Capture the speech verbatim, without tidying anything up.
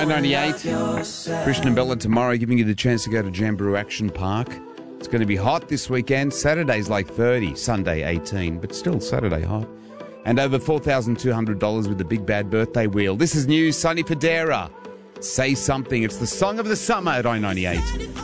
ninety-eight, Christian and Bella tomorrow, giving you the chance to go to Jamboree Action Park. It's going to be hot this weekend. Saturday's like thirty, Sunday eighteen, but still Saturday hot. And over four thousand two hundred dollars with the big bad birthday wheel. This is new, Sonny Fodera. Say Something. It's the song of the summer at I ninety-eight.